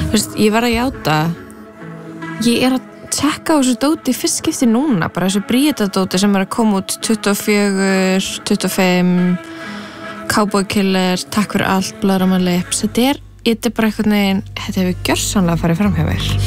Veist, ég var að játa ég að tjekka á þessu dóti fyrst skipti núna, bara þessu Bríeta-dóti sem að koma út 24, 25 Cowboy Killer, Takk fyrir allt, Blood on my lips þetta er bara eitthvað neginn, þetta hefur gjörsamlega farið fram hjá mér